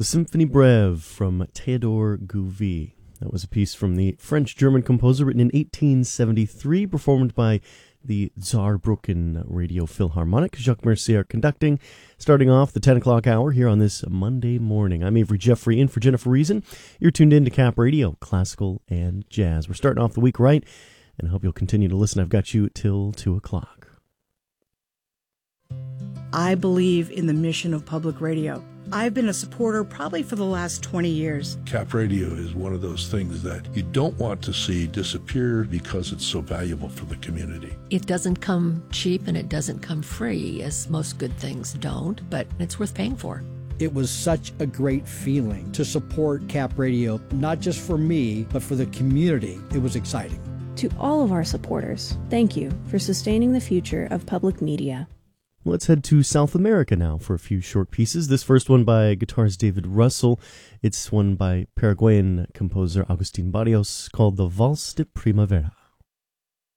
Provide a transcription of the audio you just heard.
The Symphonie Brève from Théodore Gouvy. That was a piece from the French-German composer written in 1873, performed by the Saarbrücken Radio Philharmonic. Jacques Mercier conducting, starting off the 10 o'clock hour here on this Monday morning. I'm Avery Jeffrey, in for Jennifer Reason. You're tuned in to Cap Radio, classical and jazz. We're starting off the week right, and I hope you'll continue to listen. I've got you till 2 o'clock. I believe in the mission of public radio. I've been a supporter probably for the last 20 years. Cap Radio is one of those things that you don't want to see disappear because it's so valuable for the community. It doesn't come cheap and it doesn't come free, as most good things don't, but it's worth paying for. It was such a great feeling to support Cap Radio, not just for me, but for the community. It was exciting. To all of our supporters, thank you for sustaining the future of public media. Let's head to South America now for a few short pieces. This first one by guitarist David Russell. It's one by Paraguayan composer Agustin Barrios called the Valse de Primavera.